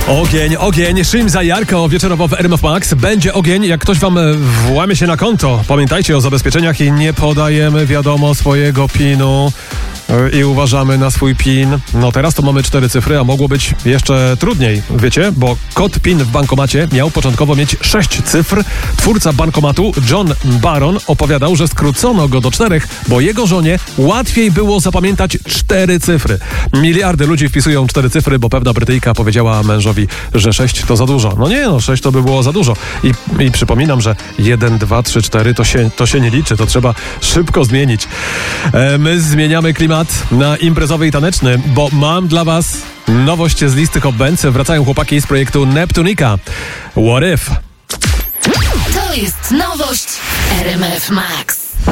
Ogień, Szymza Jarko wieczorowo w RMF Max. Będzie ogień, jak ktoś wam włamie się na konto. Pamiętajcie o zabezpieczeniach i nie podajemy, wiadomo, swojego PIN-u i uważamy na swój PIN. No teraz to mamy 4 cyfry, a mogło być jeszcze trudniej, wiecie? Bo kod PIN w bankomacie miał początkowo mieć 6 cyfr. Twórca bankomatu John Barron opowiadał, że skrócono go do 4, bo jego żonie łatwiej było zapamiętać 4 cyfry. Miliardy ludzi wpisują 4 cyfry, bo pewna Brytyjka powiedziała mężowi, że 6 to za dużo. No nie, 6 to by było za dużo. I przypominam, że 1, 2, 3, 4 to się nie liczy, to trzeba szybko zmienić. My zmieniamy klimat na imprezowy i taneczny, bo mam dla was nowość z listy Hot Bands. Wracają chłopaki z projektu Neptunika. What if? To jest nowość RMF Max.